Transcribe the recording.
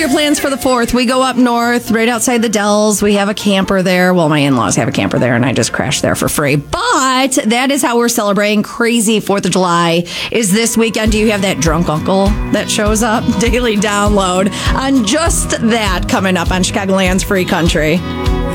your plans for the 4th? We go up north, right outside the Dells. We have a camper there. Well, my in-laws have a camper there, and I just crashed there for free. But that is how we're celebrating. Crazy 4th of July is this weekend. Do you have that drunk uncle that shows up? Daily download on just that coming up on Chicagoland's Free Country.